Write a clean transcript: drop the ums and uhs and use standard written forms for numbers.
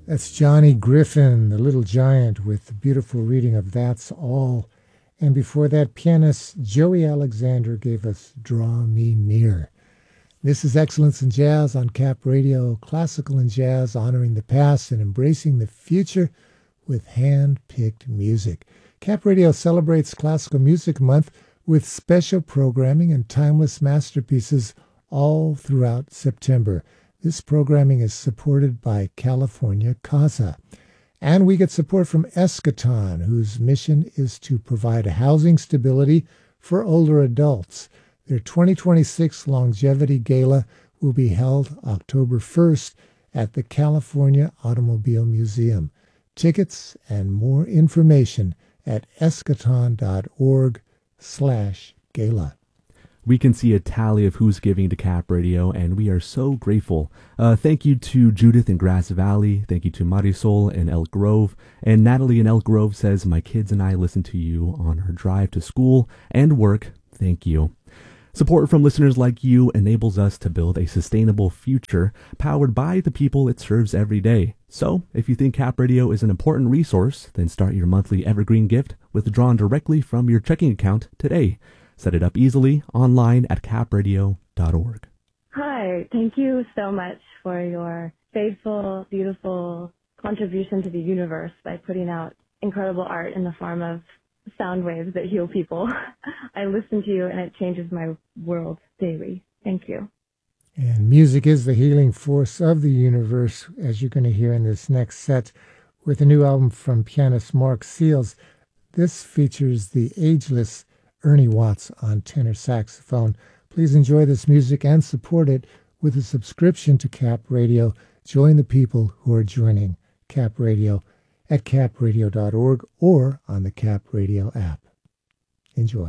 That's Johnny Griffin, the little giant, with the beautiful reading of That's All. And before that, pianist Joey Alexander gave us Draw Me Near. This is Excellence in Jazz on Cap Radio, classical and jazz, honoring the past and embracing the future with hand-picked music. Cap Radio celebrates Classical Music Month with special programming and timeless masterpieces all throughout September. This programming is supported by California Casa. And we get support from Eschaton, whose mission is to provide housing stability for older adults. Their 2026 Longevity Gala will be held October 1st at the California Automobile Museum. Tickets and more information at eschaton.org/gala. We can see a tally of who's giving to Cap Radio, and we are so grateful. Thank you to Judith in Grass Valley. Thank you to Marisol in Elk Grove. And Natalie in Elk Grove says, my kids and I listen to you on her drive to school and work. Thank you. Support from listeners like you enables us to build a sustainable future powered by the people it serves every day. So, if you think Cap Radio is an important resource, then start your monthly evergreen gift withdrawn directly from your checking account today. Set it up easily online at capradio.org. Hi, thank you so much for your faithful, beautiful contribution to the universe by putting out incredible art in the form of sound waves that heal people. I listen to you and it changes my world daily. Thank you. And music is the healing force of the universe, as you're going to hear in this next set with a new album from pianist Mark Seals. This features the ageless Ernie Watts on tenor saxophone. Please enjoy this music and support it with a subscription to Cap Radio. Join the people who are joining Cap Radio at capradio.org or on the Cap Radio app. Enjoy.